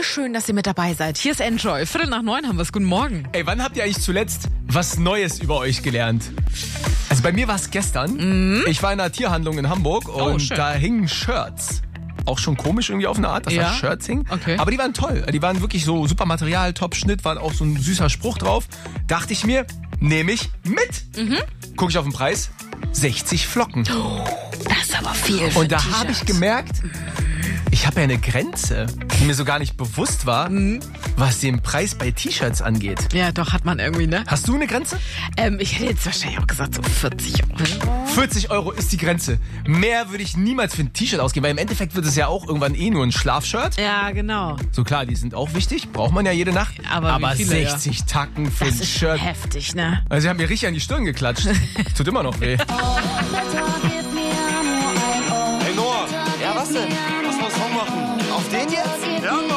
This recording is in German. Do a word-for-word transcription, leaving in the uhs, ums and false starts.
ihr schön, dass ihr mit dabei seid. Hier ist Enjoy. Viertel nach neun haben wir es. Guten Morgen. Ey, wann habt ihr eigentlich zuletzt was Neues über euch gelernt? Also bei mir war es gestern. Mhm. Ich war in einer Tierhandlung in Hamburg und schön. da hingen Shirts. Auch schon komisch irgendwie auf eine Art, dass Ja? da Shirts hingen. Okay. Aber die waren toll. Die waren wirklich so super Material, Top-Schnitt, war auch so ein süßer Spruch drauf. Dachte ich mir, nehme ich mit. Mhm. Guck ich auf den Preis, sechzig Flocken. Oh, das ist aber viel für Und da T-Shirts. habe ich gemerkt, ich habe ja eine Grenze, die mir so gar nicht bewusst war, mhm. was den Preis bei T-Shirts angeht. Ja, doch, hat man irgendwie, ne? Hast du eine Grenze? Ähm, ich hätte jetzt wahrscheinlich auch gesagt, so vierzig Euro. vierzig Euro ist die Grenze. Mehr würde ich niemals für ein T-Shirt ausgeben, weil im Endeffekt wird es ja auch irgendwann eh nur ein Schlafshirt. Ja, genau. So klar, die sind auch wichtig, braucht man ja jede Nacht. Aber wie viele, sechzig ja? Tacken für Das ein ist Shirt. heftig, ne? Also sie haben mir richtig an die Stirn geklatscht. Tut immer noch weh. Hey Noah. Ja, was denn? Lass mal einen Song machen. Auf den jetzt? Ja,